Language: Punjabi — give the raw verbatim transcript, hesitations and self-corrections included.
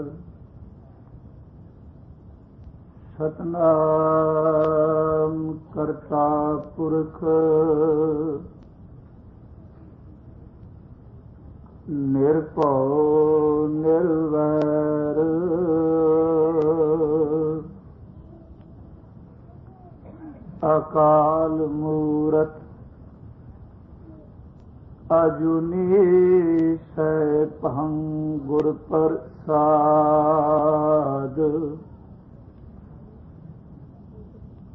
ਸਤਨਾਮ ਕਰਤਾ ਪੁਰਖ ਨਿਰਭਉ ਨਿਰਵੈਰ ਅਕਾਲ ਮੂਰਤ ਅਜੂਨੀ ਸੈਭੰ ਗੁਰ ਪ੍ਰਸਾਦ।